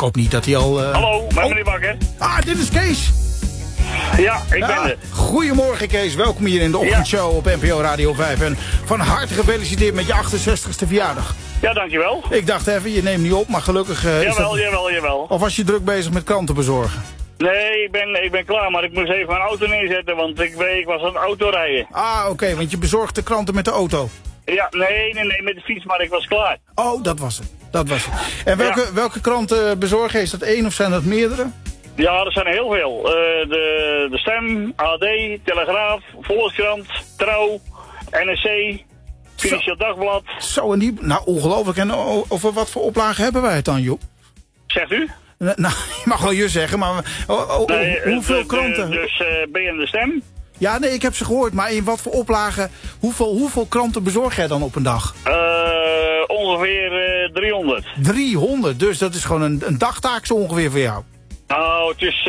hoop niet dat hij al... Hallo, met meneer Bakker. Ah, dit is Kees. Ja, ik ben er. Goedemorgen Kees, welkom hier in de ochtendshow op NPO Radio 5. En van harte gefeliciteerd met je 68ste verjaardag. Ja, dankjewel. Ik dacht even, je neemt niet op, maar gelukkig... Jawel. Of was je druk bezig met kranten bezorgen? Nee, ik ben klaar, maar ik moest even mijn auto neerzetten, want ik was aan het auto rijden. Ah, oké, want je bezorgt de kranten met de auto. Ja, nee, met de fiets, maar ik was klaar. Oh, dat was het. En welke kranten bezorgen? Is dat één of zijn dat meerdere? Ja, er zijn er heel veel. De Stem, AD, Telegraaf, Volkskrant, Trouw, NRC, Financieel Dagblad. Zo, en die... Nou, ongelooflijk. En over wat voor oplagen hebben wij het dan, Joep? Zegt u? Nou, je mag wel je zeggen, maar hoeveel kranten? Dus ben je de Stem? Ja, nee, ik heb ze gehoord. Maar in wat voor oplagen, hoeveel kranten bezorg jij dan op een dag? Ongeveer 300. 300, dus dat is gewoon een dagtaak zo ongeveer voor jou. Nou, het is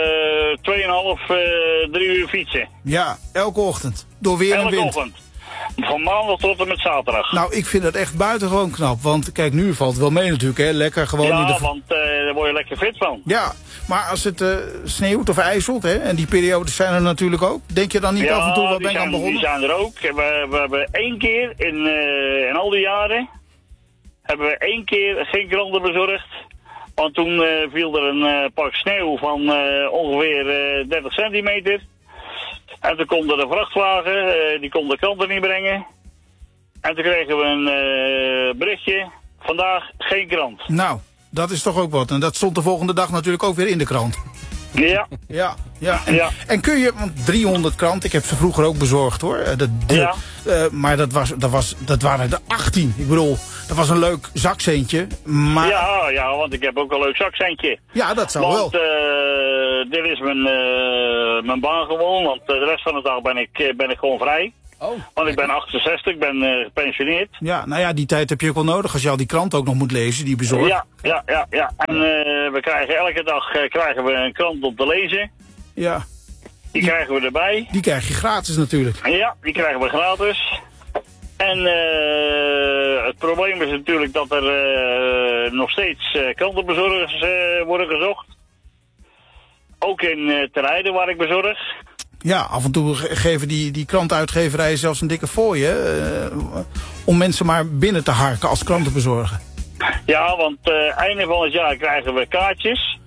2,5, 3 uur fietsen. Ja, elke ochtend. Door weer en wind. Elke ochtend. Van maandag tot en met zaterdag. Nou, ik vind dat echt buitengewoon knap. Want kijk, nu valt het wel mee natuurlijk, hè. Lekker gewoon... Ja, want daar word je lekker fit van. Ja, maar als het sneeuwt of ijzelt, hè, en die periodes zijn er natuurlijk ook. Denk je dan niet af en toe, wat ben ik aan begonnen? Die zijn er ook. We hebben 1 keer in al die jaren... hebben we 1 keer geen kranten bezorgd. Want toen viel er een pak sneeuw van ongeveer 30 centimeter. En toen kwam er een vrachtwagen, die kon de kranten niet brengen. En toen kregen we een berichtje, vandaag geen krant. Nou, dat is toch ook wat. En dat stond de volgende dag natuurlijk ook weer in de krant. Ja. En kun je, want 300 kranten, ik heb ze vroeger ook bezorgd hoor. Maar dat waren er 18. Ik bedoel, dat was een leuk zakcentje. Maar... Ja, want ik heb ook een leuk zakcentje. Ja, dat zou wel. Want dit is mijn baan gewoon, want de rest van de dag ben ik gewoon vrij. Oh. Want ik ben 68, ik ben gepensioneerd. Ja, nou ja, die tijd heb je ook wel nodig als je al die krant ook nog moet lezen, die bezorgd. Ja. En we krijgen elke dag een krant om te lezen. Ja. Die krijgen we erbij. Die krijg je gratis natuurlijk. Ja, die krijgen we gratis. En het probleem is natuurlijk dat er nog steeds krantenbezorgers worden gezocht. Ook in Ter Heide waar ik bezorg. Ja, af en toe geven die krantenuitgeverijen zelfs een dikke fooi, hè? Om mensen maar binnen te harken als krantenbezorger. Ja, want einde van het jaar krijgen we kaartjes.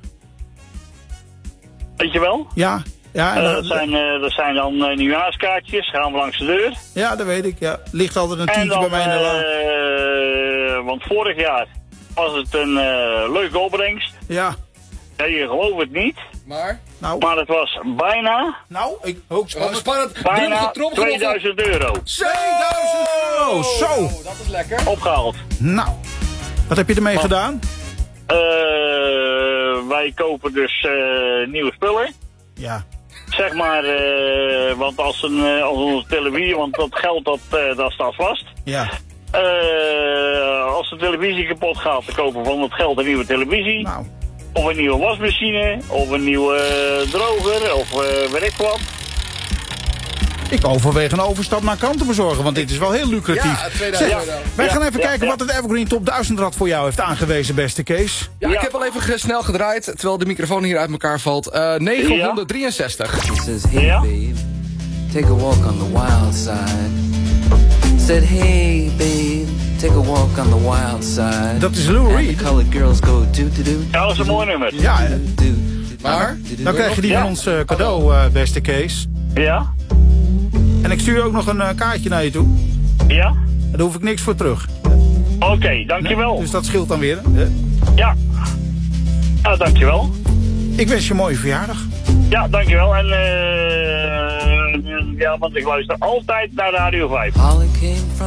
Weet je wel? Ja. Dat zijn dan nieuwjaarskaartjes, gaan we langs de deur. Ja, dat weet ik, ja. Ligt altijd een tientje bij mij in de la. Want vorig jaar was het een leuke opbrengst. Ja. Ja, je gelooft het niet. Maar het was bijna... spannend. Bijna 2000 euro. 2000 euro, zo! Dat is lekker. Opgehaald. Nou, wat heb je ermee gedaan? Wij kopen dus nieuwe spullen. Ja. Zeg maar, want als onze televisie, want dat geld dat staat vast. Ja. Als de televisie kapot gaat, dan kopen we van het geld een nieuwe televisie. Nou. Of een nieuwe wasmachine, of een nieuwe droger, of weet ik wat. Ik overweeg een overstap naar kranten bezorgen, want dit is wel heel lucratief. Ja, 2000 euro. Wij gaan even kijken wat het Evergreen Top 1000 Rad voor jou heeft aangewezen, beste Kees. Ja, ik heb al even snel gedraaid, terwijl de microfoon hier uit elkaar valt. 963. He says, hey babe, take a walk on the wild side. Said, hey babe, take a walk on the wild side. Dat is Lou Reed. And the colored girls go do-do-do. Ja, dat is een mooi nummer. Ja, hè? Maar? Dan krijg je die van ons cadeau, beste Kees. Ja? En ik stuur ook nog een kaartje naar je toe. Ja? En daar hoef ik niks voor terug. Oké, dankjewel. Dus dat scheelt dan weer. Ja. Nou, dankjewel. Ik wens je een mooie verjaardag. Ja, dankjewel. En ja, want ik luister altijd naar Radio 5. Holly came from